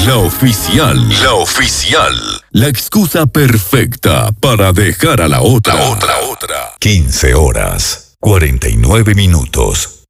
La oficial. La oficial. La excusa perfecta para dejar a la otra. 15 horas, 49 minutos.